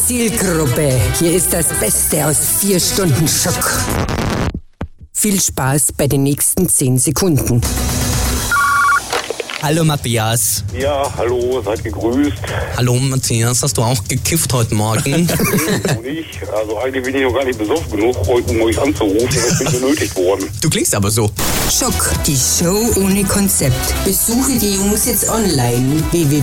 Zielgruppe, hier ist das Beste aus 4 Stunden Schock. Viel Spaß bei den nächsten 10 Sekunden. Hallo Matthias. Ja, hallo, seid gegrüßt. Hallo Matthias, hast du auch gekifft heute Morgen? Nee, nicht. Also eigentlich bin ich noch gar nicht besoffen genug, heute um euch anzurufen, ich bin benötigt worden. Du klingst aber so. Schock, die Show ohne Konzept. Besuche die Jungs jetzt online. www.